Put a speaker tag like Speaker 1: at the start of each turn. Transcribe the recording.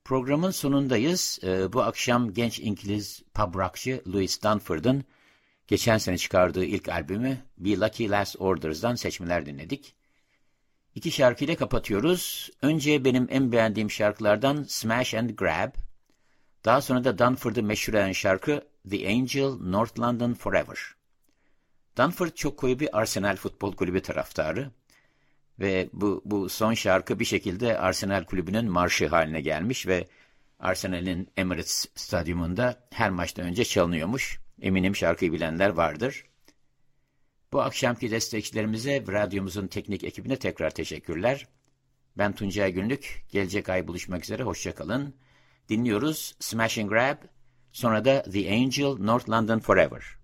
Speaker 1: Programın sonundayız. Bu akşam genç İngiliz pub rockçı Louis Dunford'un geçen sene çıkardığı ilk albümü Be Lucky Last Orders'dan seçmeler dinledik. 2 şarkıyla kapatıyoruz. Önce benim en beğendiğim şarkılardan Smash and Grab. Daha sonra da Dunford'u meşhur eden şarkı The Angel, North London Forever. Dunford çok koyu bir Arsenal Futbol Kulübü taraftarı. Ve bu son şarkı bir şekilde Arsenal Kulübü'nün marşı haline gelmiş ve Arsenal'in Emirates Stadyumunda her maçtan önce çalınıyormuş. Eminim şarkıyı bilenler vardır. Bu akşamki destekçilerimize ve radyomuzun teknik ekibine tekrar teşekkürler. Ben Tuncay Günlük. Gelecek ay buluşmak üzere. Hoşça kalın. Dinliyoruz Smash and Grab, sonra da The Angel, North London Forever.